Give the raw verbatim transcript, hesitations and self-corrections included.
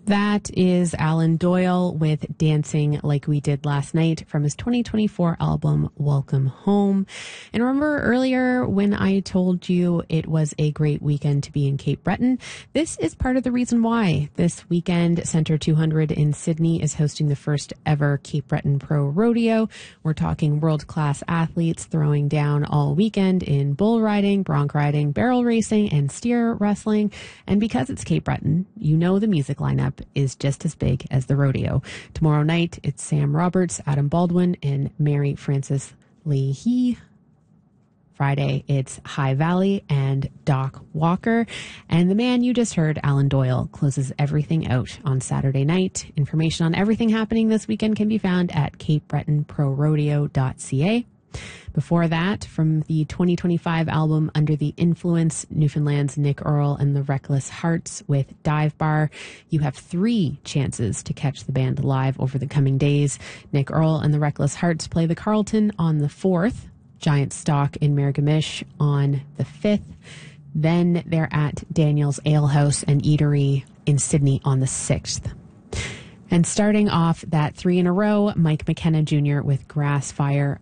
That is Alan Doyle with Dancing Like We Did Last Night from his twenty twenty-four album, Welcome Home. And remember earlier when I told you it was a great weekend to be in Cape Breton? This is part of the reason why. This weekend, Centre two hundred in Sydney is hosting the first ever Cape Breton Pro Rodeo. We're talking world-class athletes throwing down all weekend in bull riding, bronc riding, barrel racing, and steer wrestling. And because it's Cape Breton, you know the music lineup is just as big as the rodeo. Tomorrow night, it's Sam Roberts, Adam Baldwin, and Mary Frances Leahy. Friday, it's High Valley and Doc Walker. And the man you just heard, Alan Doyle, closes everything out on Saturday night. Information on everything happening this weekend can be found at cape breton pro rodeo dot c a. Before that, from the twenty twenty-five album Under the Influence, Newfoundland's Nick Earl and the Reckless Hearts with Dive Bar. You have three chances to catch the band live over the coming days. Nick Earl and the Reckless Hearts play the Carlton on the fourth, Giant Stock in Mirgamish on the fifth. Then they're at Daniel's Ale House and Eatery in Sydney on the sixth. And starting off that three in a row, Mike McKenna Junior with Grass Fire